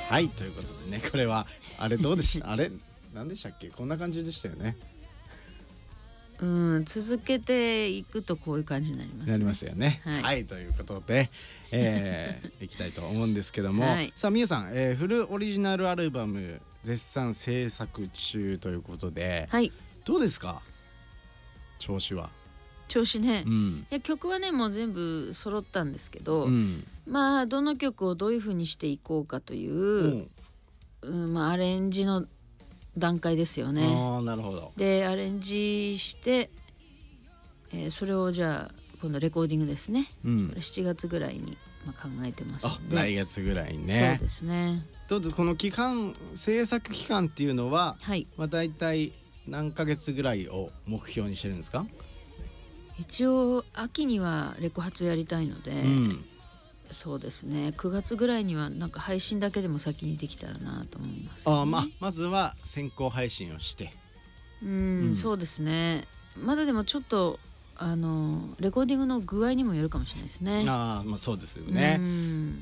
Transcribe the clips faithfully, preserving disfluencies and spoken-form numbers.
はいということでね、これはあれどうでしたあれ何でしたっけ、こんな感じでしたよね。 うん、続けていくとこういう感じになりますね。 なりますよね。 はい、 はい、ということで、えー、いきたいと思うんですけども、はい、さあみゆさん、えー、フルオリジナルアルバム絶賛制作中ということで、 はい、 どうですか調子は。 調子ね、 うん、 いや曲はねもう全部揃ったんですけど、うん、まあどの曲をどういう風にしていこうかという、うんうんまあ、アレンジの段階ですよね。 あ、なるほど。 でアレンジして、えー、それをじゃあ今度レコーディングですね、うん、しちがつぐらいに、まあ、考えてますので。 来月ぐらいね。 そうですね。 どうぞこの期間制作期間っていうのは、 はい、 まあ、だいたい何ヶ月ぐらいを目標にしてるんですか。 一応秋にはレコ発やりたいので、うん、そうですねくがつぐらいにはなんか配信だけでも先にできたらなと思います、ね、 あ、まあ、まずは先行配信をしてうん、うん、そうですね。まだでもちょっとあのレコーディングの具合にもよるかもしれないですね。 あ、まあそうですよね、うん、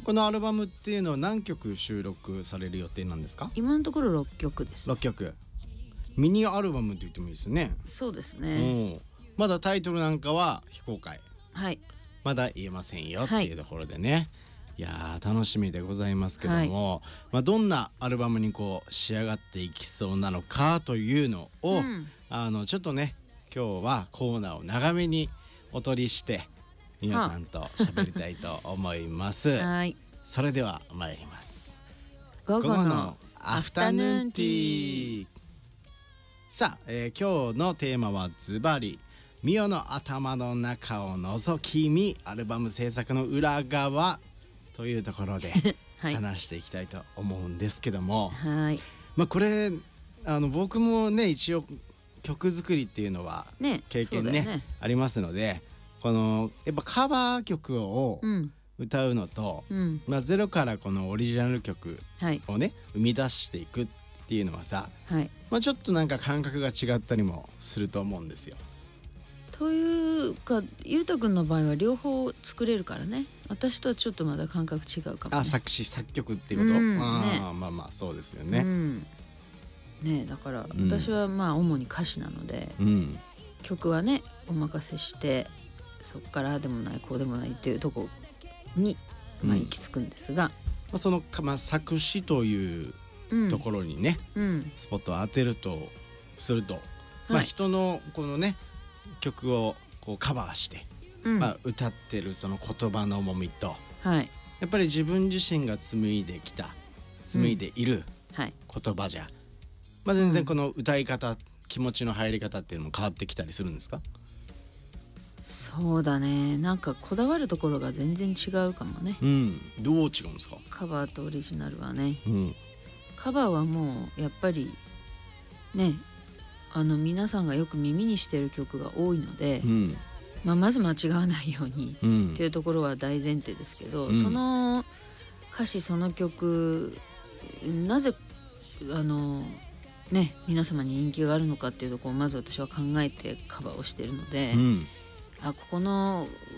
このアルバムっていうのは何曲収録される予定なんですか。 今のところろっきょくです。 ろっきょく、ミニアルバムって言ってもいいですね。 そうですね。 まだタイトルなんかは非公開、 はい、 まだ言えませんよっていうところでね、はい、いや楽しみでございますけども、はい、まあ、どんなアルバムにこう仕上がっていきそうなのかというのを、うん、あのちょっとね今日はコーナーを長めにお取りして皆さんと喋りたいと思います。はい、それでは参ります。 午後のアフタヌーンティー。 さあ、えー、今日のテーマはズバリミオの頭の中を覗き見、アルバム制作の裏側というところで話していきたいと思うんですけども、はい、まあ、これあの僕もね一応曲作りっていうのは経験 ね, ね, ねありますので、このやっぱカバー曲を歌うのと、うんまあ、ゼロからこのオリジナル曲をね、はい、生み出していくっていうのはさ、はいまあ、ちょっとなんか感覚が違ったりもすると思うんですよ。 というかゆうたくんの場合は両方作れるからね。私とはちょっとまだ感覚違うかもね。 あ、作詞作曲っていうこと、うん、あ、ね、まあまあそうですよね、うんね、だから私はまあ主に歌詞なので、うん、曲はねお任せしてそっからでもないこうでもないっていうとこに、まあ、行き着くんですが、うんまあ、その、まあ、作詞というところにね、うん、スポットを当てるとすると、はいまあ、人のこのね曲をこうカバーして、うんまあ、歌ってるその言葉の重みと、はい、やっぱり自分自身が紡いできた紡いでいる言葉じゃ、うんまあ、全然この歌い方、うん、気持ちの入り方っていうのも変わってきたりするんですか。 そうだね、なんかこだわるところが全然違うかもね、 うん、どう違うんですか。 カバーとオリジナルはね、うん、カバーはもうやっぱりねあの皆さんがよく耳にしてる曲が多いので、うんまあ、まず間違わないようにっていうところは大前提ですけど、うん、その歌詞その曲なぜあのね皆様に人気があるのかっていうところをまず私は考えてカバーをしているので、うん、あここの